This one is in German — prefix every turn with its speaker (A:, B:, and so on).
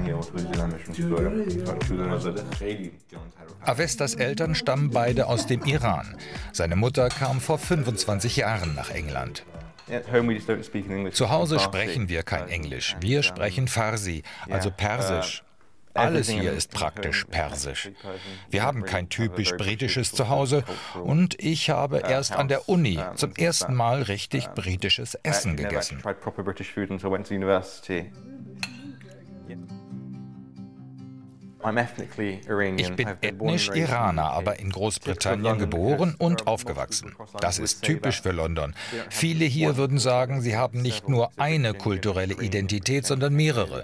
A: Avestas Eltern stammen beide aus dem Iran. Seine Mutter kam vor 25 Jahren nach England. Zu Hause sprechen wir kein Englisch, wir sprechen Farsi, also Persisch. Alles hier ist praktisch Persisch. Wir haben kein typisch britisches Zuhause und ich habe erst an der Uni zum ersten Mal richtig britisches Essen gegessen. Ich bin ethnisch Iraner, aber in Großbritannien geboren und aufgewachsen. Das ist typisch für London. Viele hier würden sagen, sie haben nicht nur eine kulturelle Identität, sondern mehrere.